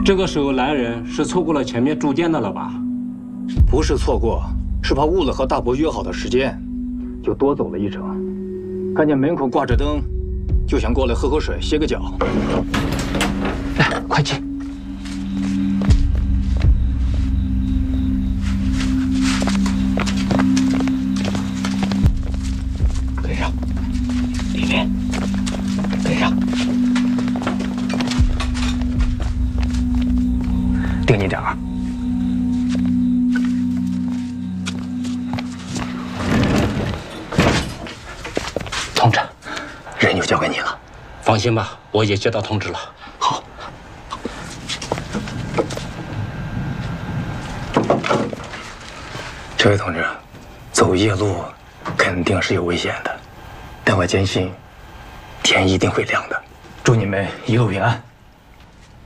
这个时候来人是错过了前面住店的了吧？ 不是错过，是怕误了和大伯约好的时间，就多走了一程。看见门口挂着灯，就想过来喝口水、歇个脚。来，快进。跟上，里面，跟上。盯紧点儿。同志，人就交给你了。 放心吧，我也接到通知了。 好。这位同志，走夜路肯定是有危险的，但我坚信天一定会亮的。祝你们一路平安。